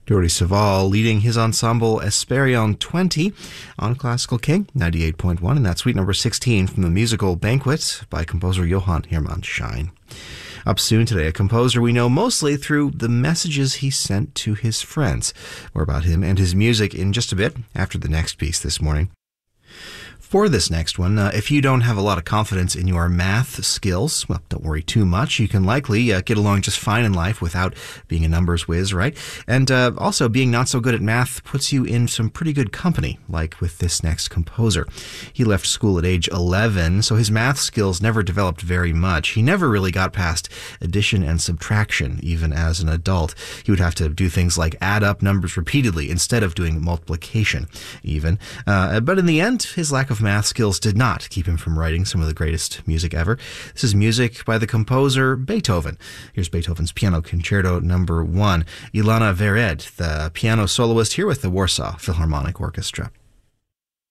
Jordi Savall leading his ensemble Esperion 20 on Classical King 98.1, and that's suite number 16 from the musical Banquet by composer Johann Hermann Schein. Up soon today, a composer we know mostly through the messages he sent to his friends. More about him and his music in just a bit after the next piece this morning. For this next one, if you don't have a lot of confidence in your math skills, well, don't worry too much. You can likely get along just fine in life without being a numbers whiz, right? And also, being not so good at math puts you in some pretty good company, like with this next composer. He left school at age 11, so his math skills never developed very much. He never really got past addition and subtraction, even as an adult. He would have to do things like add up numbers repeatedly instead of doing multiplication, even. But in the end, his lack of math skills did not keep him from writing some of the greatest music ever. This is music by the composer Beethoven. Here's Beethoven's Piano Concerto No. 1. Ilana Vered, the piano soloist, here with the Warsaw Philharmonic Orchestra.